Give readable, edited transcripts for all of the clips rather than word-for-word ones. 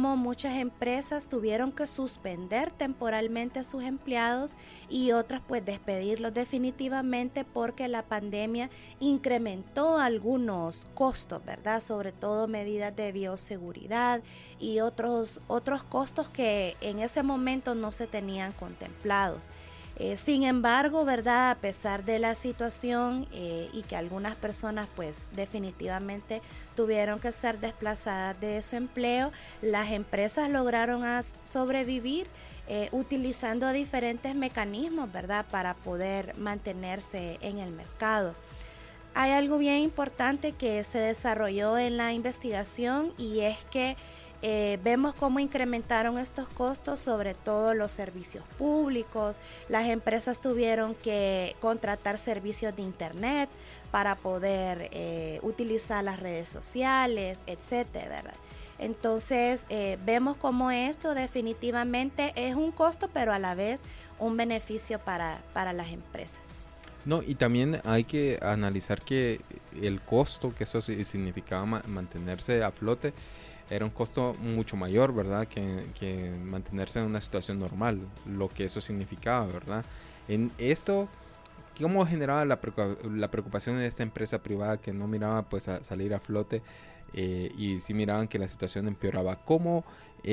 cómo muchas empresas tuvieron que suspender temporalmente a sus empleados y otras pues despedirlos definitivamente porque la pandemia incrementó algunos costos, ¿verdad? Sobre todo medidas de bioseguridad y otros costos que en ese momento no se tenían contemplados. Sin embargo, ¿verdad? A pesar de la situación y que algunas personas pues definitivamente tuvieron que ser desplazadas de su empleo, las empresas lograron sobrevivir utilizando diferentes mecanismos, ¿verdad? Para poder mantenerse en el mercado. Hay algo bien importante que se desarrolló en la investigación y es que vemos cómo incrementaron estos costos, sobre todo los servicios públicos. Las empresas tuvieron que contratar servicios de internet para poder utilizar las redes sociales, etcétera, ¿verdad? Entonces vemos cómo esto definitivamente es un costo, pero a la vez un beneficio para las empresas. No, y también hay que analizar que el costo que eso significaba mantenerse a flote era un costo mucho mayor, ¿verdad? Que mantenerse en una situación normal, lo que eso significaba, ¿verdad? En esto, ¿cómo generaba la preocupación de esta empresa privada que no miraba pues a salir a flote y sí miraban que la situación empeoraba? ¿Cómo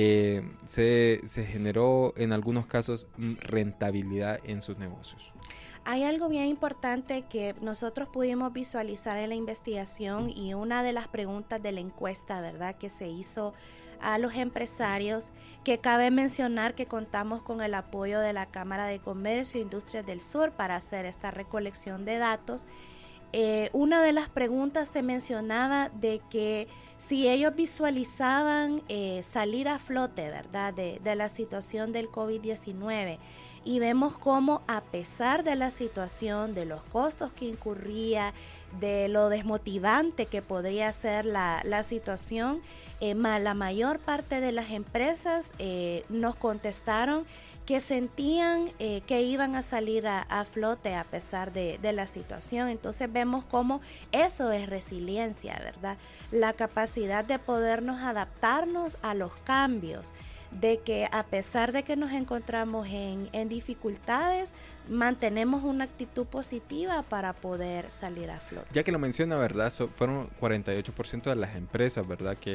se generó en algunos casos rentabilidad en sus negocios? Hay algo bien importante que nosotros pudimos visualizar en la investigación y una de las preguntas de la encuesta, ¿verdad?, que se hizo a los empresarios, que cabe mencionar que contamos con el apoyo de la Cámara de Comercio e Industrias del Sur para hacer esta recolección de datos. Una de las preguntas se mencionaba de que si ellos visualizaban salir a flote, ¿verdad?, de la situación del COVID-19, y vemos cómo a pesar de la situación, de los costos que incurría, de lo desmotivante que podría ser la situación, la mayor parte de las empresas nos contestaron que sentían que iban a salir a flote a pesar de la situación. Entonces vemos cómo eso es resiliencia, ¿verdad? La capacidad de podernos adaptarnos a los cambios, de que a pesar de que nos encontramos en dificultades, mantenemos una actitud positiva para poder salir a flote. Ya que lo menciona, ¿verdad? Fueron 48% de las empresas, ¿verdad? Que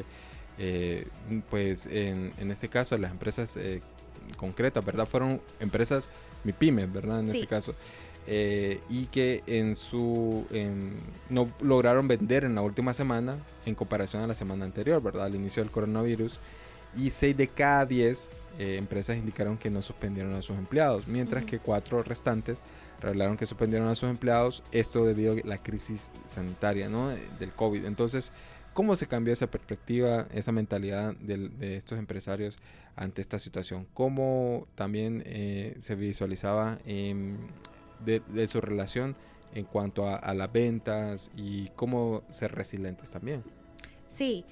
pues en este caso las empresas concretas, ¿verdad? Fueron empresas MIPYMES, ¿verdad? En este caso. Y que no lograron vender en la última semana en comparación a la semana anterior, ¿verdad? Al inicio del coronavirus. Y 6 de cada 10 empresas indicaron que no suspendieron a sus empleados, mientras que 4 restantes revelaron que suspendieron a sus empleados, esto debido a la crisis sanitaria, ¿no?, del COVID. Entonces, ¿cómo se cambió esa perspectiva, esa mentalidad de estos empresarios ante esta situación? ¿Cómo también se visualizaba de su relación en cuanto a las ventas y cómo ser resilientes también? Sí,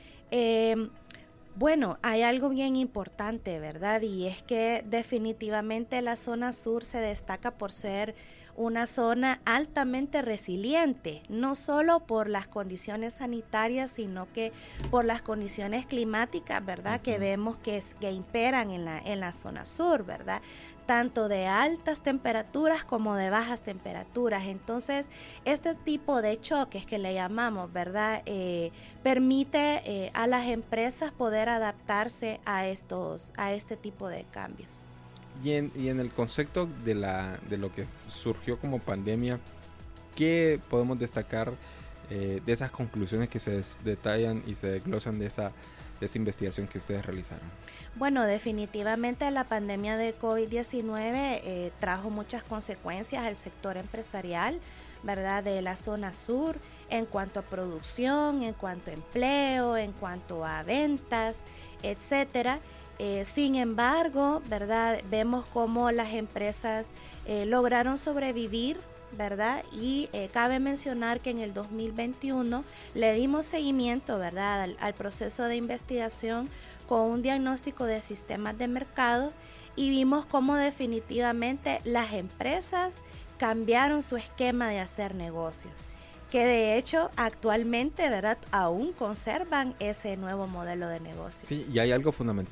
bueno, hay algo bien importante, ¿verdad? Y es que definitivamente la zona sur se destaca por ser una zona altamente resiliente, no solo por las condiciones sanitarias, sino que por las condiciones climáticas, ¿verdad? Que vemos que imperan en la zona sur, ¿verdad? Tanto de altas temperaturas como de bajas temperaturas. Entonces, este tipo de choques que le llamamos, ¿verdad? Permite a las empresas poder adaptarse a este tipo de cambios. Y en el concepto de lo que surgió como pandemia, ¿qué podemos destacar de esas conclusiones que se detallan y se desglosan de esa investigación que ustedes realizaron? Bueno, definitivamente la pandemia del COVID-19 trajo muchas consecuencias al sector empresarial, ¿verdad?, de la zona sur, en cuanto a producción, en cuanto a empleo, en cuanto a ventas, etcétera. Sin embargo, ¿verdad?, vemos cómo las empresas lograron sobrevivir, ¿verdad? Y cabe mencionar que en el 2021 le dimos seguimiento, ¿verdad?, al proceso de investigación con un diagnóstico de sistemas de mercado y vimos cómo definitivamente las empresas cambiaron su esquema de hacer negocios, que de hecho actualmente, ¿verdad?, aún conservan ese nuevo modelo de negocio. Sí, y hay algo fundamental